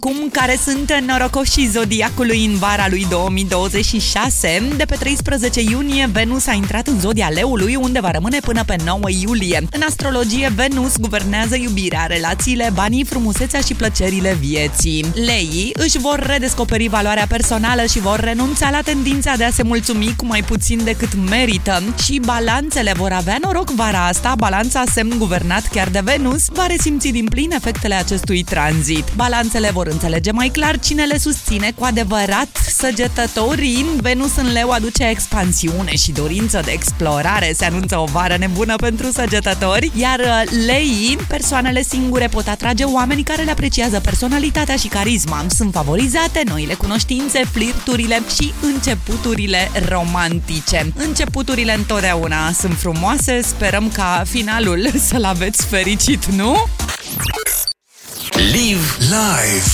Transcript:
Acum, care sunt norocoșii zodiacului în vara lui 2026? De pe 13 iunie, Venus a intrat în zodia Leului, unde va rămâne până pe 9 iulie. În astrologie, Venus guvernează iubirea, relațiile, banii, frumusețea și plăcerile vieții. Leii își vor redescoperi valoarea personală și vor renunța la tendința de a se mulțumi cu mai puțin decât merită. Și balanțele vor avea noroc vara asta. Balanța, semn guvernat chiar de Venus, va resimți din plin efectele acestui tranzit. Balanțele vor înțelege mai clar cine le susține cu adevărat. Săgetătorii, Venus în Leu aduce expansiune și dorință de explorare. Se anunță o vară nebună pentru săgetători, iar Leii, persoanele singure, pot atrage oameni care le apreciază personalitatea și carisma. Sunt favorizate noile cunoștințe, flirturile și începuturile romantice. Începuturile întotdeauna sunt frumoase, sperăm ca finalul să-l aveți fericit, nu? Live live.